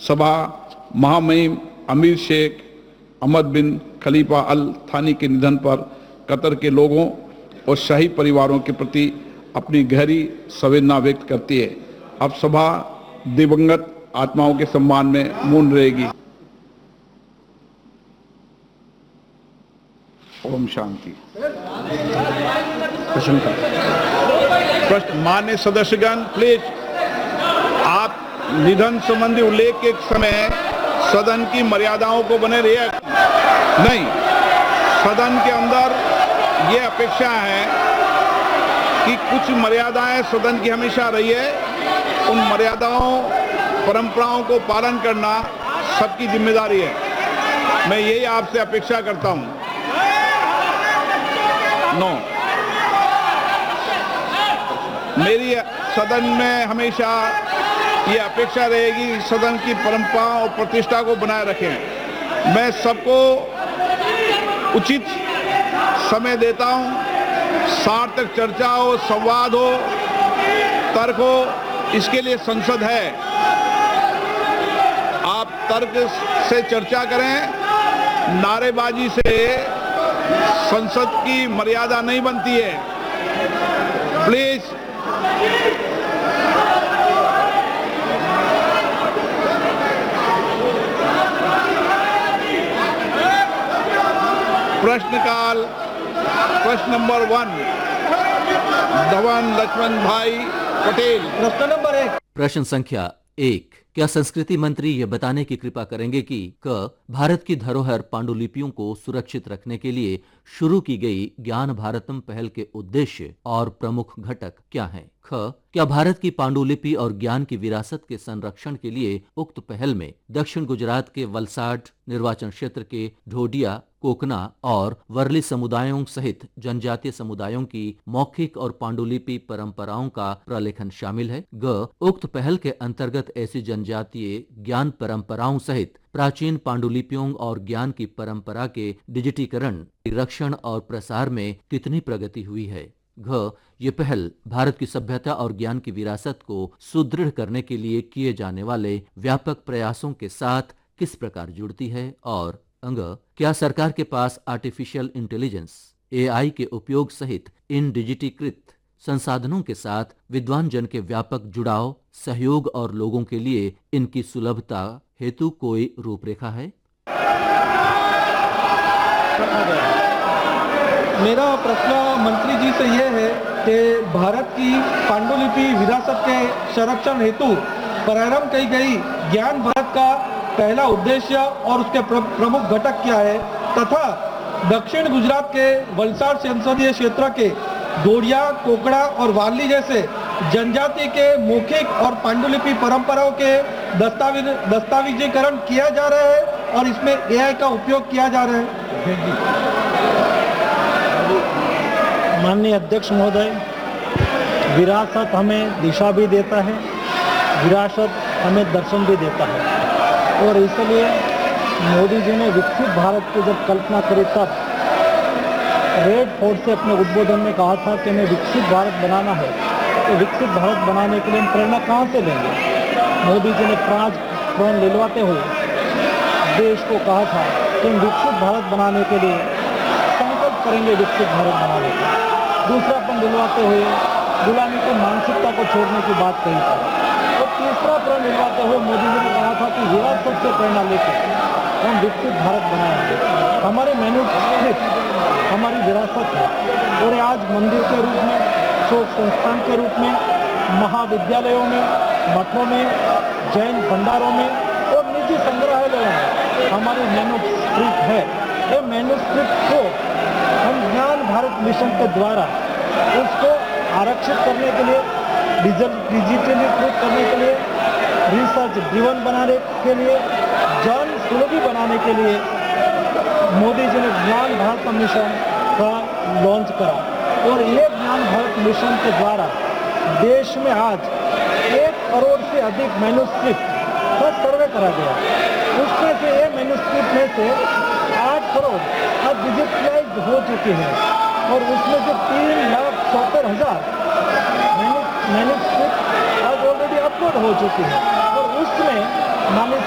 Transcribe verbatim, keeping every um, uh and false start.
सभा महामहिम अमीर शेख अहमद बिन खलीफा अल थानी के निधन पर कतर के लोगों और शाही परिवारों के प्रति अपनी गहरी संवेदना व्यक्त करती है। अब सभा दिवंगत आत्माओं के सम्मान में मौन रहेगी। ओम शांति। प्रश्न मान्य सदस्यगण, प्लीज आप निधन संबंधी उल्लेख के समय सदन की मर्यादाओं को बने रहिए। नहीं, सदन के अंदर ये अपेक्षा है कि कुछ मर्यादाएं सदन की हमेशा रही है। उन मर्यादाओं परंपराओं को पालन करना सबकी जिम्मेदारी है। मैं यही आपसे अपेक्षा करता हूं। नो, मेरी सदन में हमेशा ये अपेक्षा रहेगी सदन की परंपरा और प्रतिष्ठा को बनाए रखें। मैं सबको उचित समय देता हूं, सार्थक चर्चा हो, संवाद हो, तर्क हो, इसके लिए संसद है। आप तर्क से चर्चा करें, नारेबाजी से संसद की मर्यादा नहीं बनती है। प्लीज। प्रश्नकाल प्रश्न नंबर वन, धवन लक्ष्मण भाई पटेल। प्रश्न नंबर एक। प्रश्न संख्या एक, क्या संस्कृति मंत्री ये बताने की कृपा करेंगे कि क भारत की धरोहर पांडुलिपियों को सुरक्षित रखने के लिए शुरू की गई ज्ञान भारतम पहल के उद्देश्य और प्रमुख घटक क्या हैं? ख, क्या भारत की पांडुलिपि और ज्ञान की विरासत के संरक्षण के लिए उक्त पहल में दक्षिण गुजरात के वलसाड निर्वाचन क्षेत्र के ढोडिया, कोकना और वर्ली समुदायों सहित जनजातीय समुदायों की मौखिक और पांडुलिपि परंपराओं का प्रलेखन शामिल है? ग, उक्त पहल के अंतर्गत ऐसी जनजातीय ज्ञान परंपराओं सहित प्राचीन पांडुलिपियों और ज्ञान की परंपरा के डिजिटीकरण, रक्षण और प्रसार में कितनी प्रगति हुई है? घ, ये पहल भारत की सभ्यता और ज्ञान की विरासत को सुदृढ़ करने के लिए किए जाने वाले व्यापक प्रयासों के साथ किस प्रकार जुड़ती है? और अंग, क्या सरकार के पास आर्टिफिशियल इंटेलिजेंस ए आई के उपयोग सहित इन डिजिटीकृत संसाधनों के साथ विद्वान जन के व्यापक जुड़ाव, सहयोग और लोगों के लिए इनकी सुलभता हेतु कोई रूपरेखा है? मेरा प्रश्न मंत्री जी से यह है कि भारत की पांडुलिपि विरासत के संरक्षण हेतु प्रारंभ की गई ज्ञान भारत का पहला उद्देश्य और उसके प्र, प्रमुख घटक क्या है, तथा दक्षिण गुजरात के वलसाड संसदीय क्षेत्र के डोडिया, कोकड़ा और वाली जैसे जनजाति के मौखिक और पांडुलिपि परंपराओं के दस्तावेज दस्तावेजीकरण किया जा रहा है और इसमें ए आई का उपयोग किया जा रहा है? माननीय अध्यक्ष महोदय, विरासत हमें दिशा भी देता है, विरासत हमें दर्शन भी देता है और इसलिए मोदी जी ने विकसित भारत की जब कल्पना करी तब रेड फोर्ट से अपने उद्बोधन में कहा था कि हमें विकसित भारत बनाना है। तो विकसित भारत बनाने के लिए हम प्रेरणा कहाँ से लेंगे? मोदी जी ने प्राण प्रण लिलवाते हुए देश को कहा था कि हम विकसित भारत बनाने के लिए संकल्प करेंगे, विकसित भारत बनाने का। दूसरापन दिलवाते हुए गुलामी की मानसिकता को छोड़ने की बात कही थी। और तीसरा प्रण दिलवाते हुए मोदी जी ने कहा था कि विरासत से प्रेरणा लेकर हम विकसित भारत बनाएंगे। हमारे मैन्युस्क्रिप्ट हमारी विरासत है और आज मंदिर के रूप में, शोक संस्थान के रूप में, महाविद्यालयों में, मठों में, जैन भंडारों में और निजी संग्रहालयों में हमारी मैन्युस्क्रिप्ट है। ये मैन्युस्क्रिप्ट को हम ज्ञान भारत मिशन के द्वारा उसको आरक्षित करने के लिए, डिजिटलीकृत करने के लिए, रिसर्च ड्रिवन बनाने के लिए, जन सुलभी बनाने के लिए मोदी जी ने ज्ञान भारत मिशन का लॉन्च करा और ये ज्ञान भारत मिशन के द्वारा देश में आज एक करोड़ से अधिक मैन्युस्क्रिप्ट का सर्वे करा गया। उसमें से ये मैन्युस्क्रिप्ट में से आठ करोड़ अब डिजिटलाइज हो चुके हैं और उसमें से तीन लाख सत्तर हजार मैन्युस्क्रिप्ट आज ऑलरेडी अपलोड हो चुके हैं और उसमें माननीय